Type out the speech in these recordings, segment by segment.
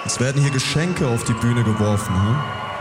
Es werden hier Geschenke auf die Bühne geworfen, hm?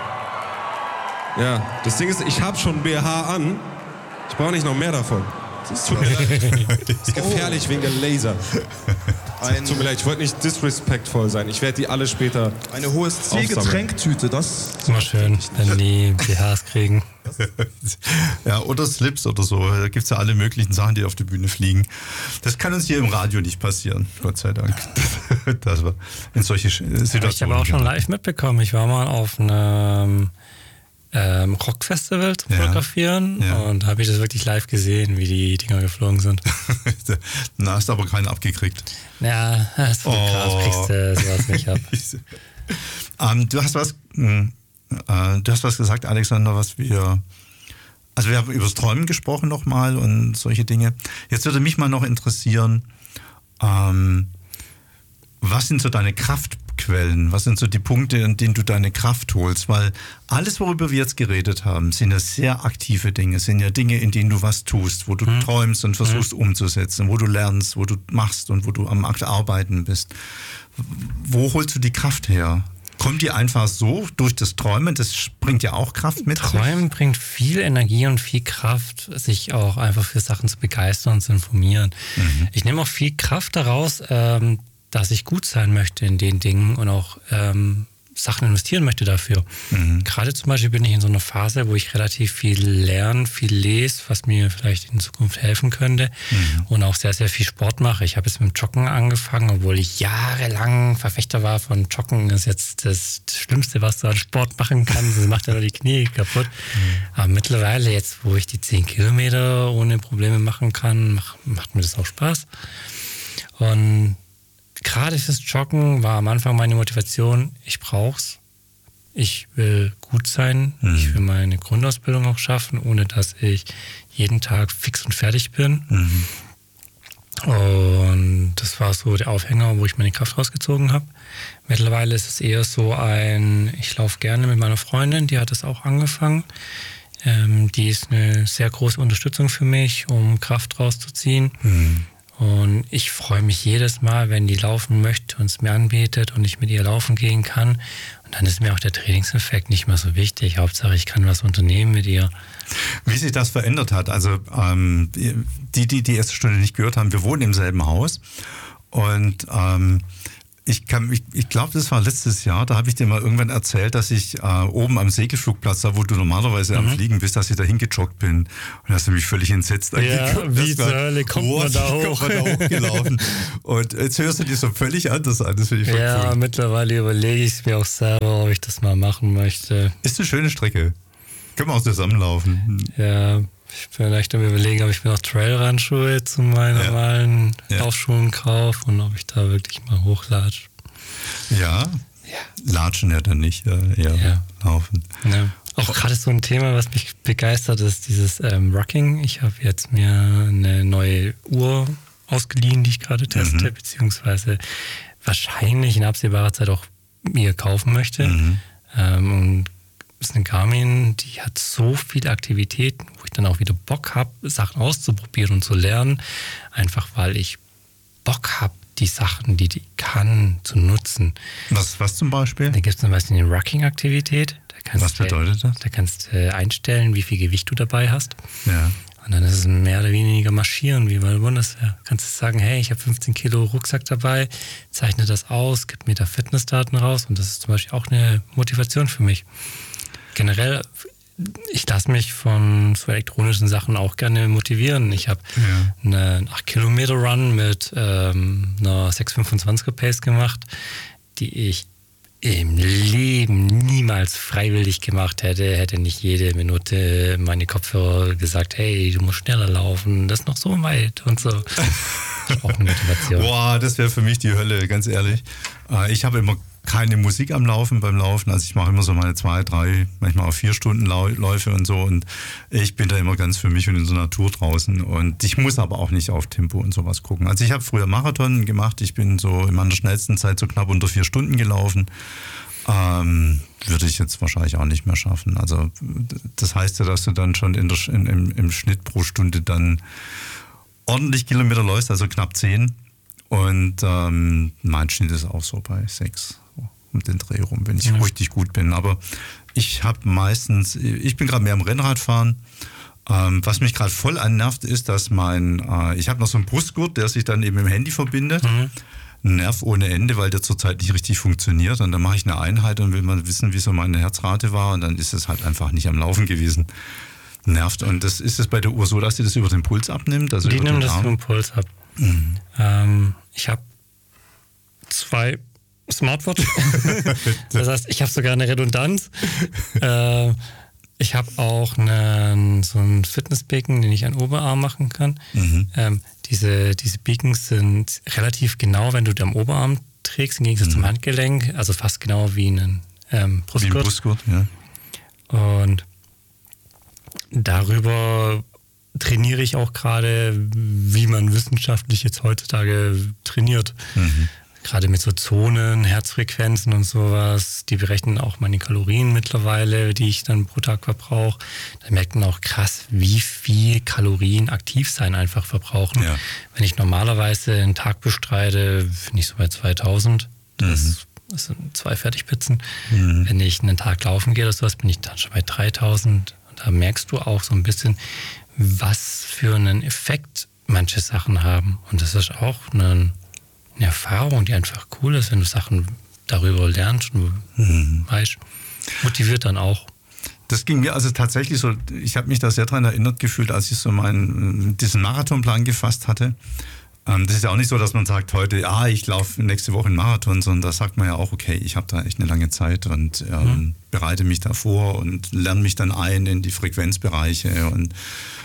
Ja, das Ding ist, ich habe schon BH an. Ich brauche nicht noch mehr davon. Das tut mir leid. Das ist gefährlich wegen der Laser. Tut mir leid, ich wollte nicht disrespectful sein. Ich werde die alle später eine hohes C-Getränktüte, das ist immer schön, wenn die BHs kriegen. Ja, oder Slips oder so. Da gibt es ja alle möglichen Sachen, die auf die Bühne fliegen. Das kann uns hier im Radio nicht passieren, Gott sei Dank. Dass wir in solche Situationen. Ich habe auch schon live mitbekommen. Ich war mal auf einem Rockfestival zum Fotografieren und habe ich das wirklich live gesehen, wie die Dinger geflogen sind. Na, hast aber keinen abgekriegt. Ja, das ist krass, kriegst du sowas nicht ab. Du hast was gesagt, Alexander, also wir haben über das Träumen gesprochen nochmal und solche Dinge. Jetzt würde mich mal noch interessieren, was sind so deine Kraftquellen? Was sind so die Punkte, in denen du deine Kraft holst? Weil alles, worüber wir jetzt geredet haben, sind ja sehr aktive Dinge, sind ja Dinge, in denen du was tust, wo du träumst und versuchst umzusetzen, wo du lernst, wo du machst und wo du am Arbeiten bist. Wo holst du die Kraft her? Kommt die einfach so durch das Träumen? Das bringt ja auch Kraft mit. Träumen bringt viel Energie und viel Kraft, sich auch einfach für Sachen zu begeistern und zu informieren. Ich nehme auch viel Kraft daraus, dass ich gut sein möchte in den Dingen und auch Sachen investieren möchte dafür. Gerade zum Beispiel bin ich in so einer Phase, wo ich relativ viel lerne, viel lese, was mir vielleicht in Zukunft helfen könnte und auch sehr, sehr viel Sport mache. Ich habe jetzt mit dem Joggen angefangen, obwohl ich jahrelang Verfechter war von Joggen. Das ist jetzt das Schlimmste, was du an Sport machen kannst. Das macht ja nur die Knie kaputt. Aber mittlerweile jetzt, wo ich die 10 Kilometer ohne Probleme machen kann, macht mir das auch Spaß. Und gerade fürs Joggen war am Anfang meine Motivation, ich brauch's. Ich will gut sein. Ich will meine Grundausbildung auch schaffen, ohne dass ich jeden Tag fix und fertig bin. Und das war so der Aufhänger, wo ich meine Kraft rausgezogen habe. Mittlerweile ist es eher so ich laufe gerne mit meiner Freundin, die hat das auch angefangen. Die ist eine sehr große Unterstützung für mich, um Kraft rauszuziehen. Und ich freue mich jedes Mal, wenn die laufen möchte und es mir anbietet und ich mit ihr laufen gehen kann. Und dann ist mir auch der Trainingseffekt nicht mehr so wichtig. Hauptsache, ich kann was unternehmen mit ihr. Wie sich das verändert hat, also die erste Stunde nicht gehört haben, wir wohnen im selben Haus und ich glaube, das war letztes Jahr, da habe ich dir mal irgendwann erzählt, dass ich oben am Segelflugplatz, da wo du normalerweise am Fliegen bist, dass ich da hingejoggt bin. Und hast du mich völlig entsetzt angeguckt. Ja, wie zur Hölle kommt man da hoch? Kommt man da hochgelaufen. Und jetzt hörst du dir so völlig anders an. Das finde ich voll cool. Mittlerweile überlege ich es mir auch selber, ob ich das mal machen möchte. Ist eine schöne Strecke. Können wir auch zusammenlaufen. Ja, ich bin echt am Überlegen, ob ich mir noch Trailrun-Schuhe zu meinen normalen Laufschuhen kaufe und ob ich da wirklich mal hochlatsche. Ja, latschen ja dann nicht, eher laufen. Ja. Auch gerade so ein Thema, was mich begeistert, ist dieses Rucking. Ich habe jetzt mir eine neue Uhr ausgeliehen, die ich gerade teste, beziehungsweise wahrscheinlich in absehbarer Zeit auch mir kaufen möchte. Und ist eine Garmin, die hat so viele Aktivitäten, wo ich dann auch wieder Bock habe, Sachen auszuprobieren und zu lernen, einfach weil ich Bock habe, die Sachen, die kann, zu nutzen. Was zum Beispiel? Da gibt es zum Beispiel eine Rucking-Aktivität. Was bedeutet das? Da kannst du einstellen, wie viel Gewicht du dabei hast. Ja. Und dann ist es mehr oder weniger marschieren, wie bei der Bundeswehr. Du kannst sagen, hey, ich habe 15 Kilo Rucksack dabei, zeichne das aus, gib mir da Fitnessdaten raus. Und das ist zum Beispiel auch eine Motivation für mich. Generell, ich lasse mich von so elektronischen Sachen auch gerne motivieren. Ich habe einen 8-Kilometer-Run mit einer 6,25er Pace gemacht, die ich im Leben niemals freiwillig gemacht hätte nicht jede Minute meine Kopfhörer gesagt, hey, du musst schneller laufen, das ist noch so weit und so. Das ist auch eine Motivation. Boah, das wäre für mich die Hölle, ganz ehrlich. Ich habe immer keine Musik am Laufen beim Laufen. Also ich mache immer so meine 2, 3, manchmal auch 4 Stunden Läufe und so. Und ich bin da immer ganz für mich und in so einer Natur draußen. Und ich muss aber auch nicht auf Tempo und sowas gucken. Also ich habe früher Marathon gemacht. Ich bin so in meiner schnellsten Zeit so knapp unter 4 Stunden gelaufen. Würde ich jetzt wahrscheinlich auch nicht mehr schaffen. Also das heißt ja, dass du dann schon im Schnitt pro Stunde dann ordentlich Kilometer läufst, also knapp 10. Und mein Schnitt ist auch so bei 6. um den Dreh rum, wenn ich richtig gut bin. Aber ich bin gerade mehr am Rennradfahren. Was mich gerade voll annervt, ist, dass ich habe noch so einen Brustgurt, der sich dann eben im Handy verbindet. Nerv ohne Ende, weil der zurzeit nicht richtig funktioniert. Und dann mache ich eine Einheit und will mal wissen, wie so meine Herzrate war. Und dann ist es halt einfach nicht am Laufen gewesen. Nervt. Und das ist es bei der Uhr so, dass sie das über den Puls abnimmt? Also die nimmt das über den Puls ab. Ich habe 2 Smartwatch. Das heißt, ich habe sogar eine Redundanz. Ich habe auch so einen Fitnessbeacon, den ich an Oberarm machen kann. Diese Beacons sind relativ genau, wenn du die am Oberarm trägst, im Gegensatz zum Handgelenk, also fast genau wie ein Brustgurt. Wie ein Brustgurt, ja. Und darüber trainiere ich auch gerade, wie man wissenschaftlich jetzt heutzutage trainiert. Gerade mit so Zonen, Herzfrequenzen und sowas. Die berechnen auch meine Kalorien mittlerweile, die ich dann pro Tag verbrauche. Da merkt man auch krass, wie viel Kalorien Aktivsein einfach verbrauchen. Ja. Wenn ich normalerweise einen Tag bestreite, bin ich so bei 2000. Das sind 2 Fertigpizzen. Wenn ich einen Tag laufen gehe oder sowas, bin ich dann schon bei 3000. Und da merkst du auch so ein bisschen, was für einen Effekt manche Sachen haben. Und das ist auch eine Erfahrung, die einfach cool ist, wenn du Sachen darüber lernst und weißt. Motiviert dann auch. Das ging mir also tatsächlich so, ich habe mich da sehr daran erinnert gefühlt, als ich so diesen Marathonplan gefasst hatte. Das ist ja auch nicht so, dass man sagt heute, ich laufe nächste Woche einen Marathon, sondern da sagt man ja auch, okay, ich habe da echt eine lange Zeit und bereite mich da vor und lerne mich dann ein in die Frequenzbereiche und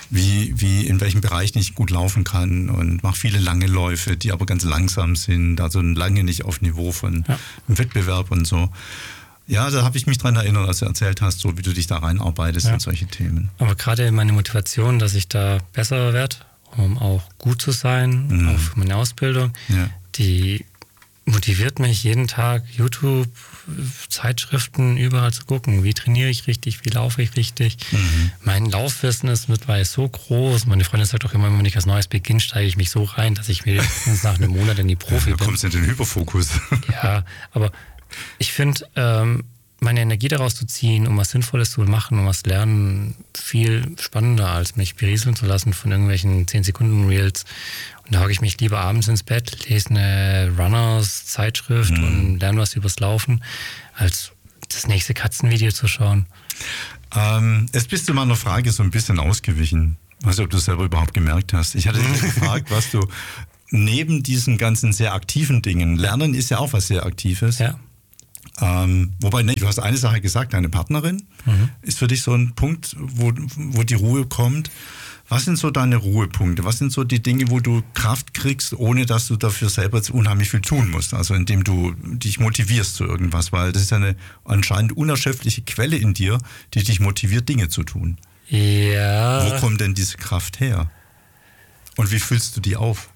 in welchen Bereichen ich gut laufen kann und mache viele lange Läufe, die aber ganz langsam sind, also lange nicht auf Niveau von einem Wettbewerb und so. Ja, da habe ich mich dran erinnert, als du erzählt hast, so wie du dich da reinarbeitest in solche Themen. Aber gerade meine Motivation, dass ich da besser werde, um auch gut zu sein, auch für meine Ausbildung, die motiviert mich jeden Tag, YouTube, Zeitschriften, überall zu gucken, wie trainiere ich richtig, wie laufe ich richtig. Mein Laufwissen ist mittlerweile so groß. Meine Freundin sagt auch immer, wenn ich was Neues beginne, steige ich mich so rein, dass ich mir nach einem Monat in die Profi bin. Du kommst in den Hyperfokus. Ja, aber ich finde, meine Energie daraus zu ziehen, um was Sinnvolles zu machen, um was lernen, viel spannender, als mich berieseln zu lassen von irgendwelchen 10-Sekunden-Reels. Und da hocke ich mich lieber abends ins Bett, lese eine Runners-Zeitschrift und lerne was übers Laufen, als das nächste Katzenvideo zu schauen. Jetzt bist du meiner Frage so ein bisschen ausgewichen. Ich weiß nicht, ob du es selber überhaupt gemerkt hast. Ich hatte dich gefragt, was du neben diesen ganzen sehr aktiven Dingen, Lernen ist ja auch was sehr Aktives. Ja. Wobei, du hast eine Sache gesagt, deine Partnerin ist für dich so ein Punkt, wo die Ruhe kommt. Was sind so deine Ruhepunkte? Was sind so die Dinge, wo du Kraft kriegst, ohne dass du dafür selber unheimlich viel tun musst? Also indem du dich motivierst zu irgendwas, weil das ist eine anscheinend unerschöpfliche Quelle in dir, die dich motiviert, Dinge zu tun. Ja. Wo kommt denn diese Kraft her? Und wie füllst du die auf?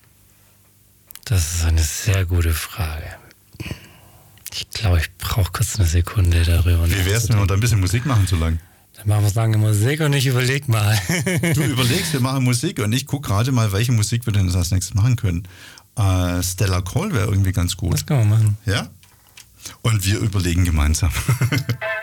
Das ist eine sehr gute Frage. Ich glaube, ich brauche kurz eine Sekunde darüber. Wie wär's, wenn wir da ein bisschen Musik machen so lang? Dann machen wir so lange Musik und ich überleg mal. Du überlegst, wir machen Musik und ich gucke gerade mal, welche Musik wir denn als nächstes machen können. Stella Cole wäre irgendwie ganz gut. Das kann man machen. Ja? Und wir überlegen gemeinsam.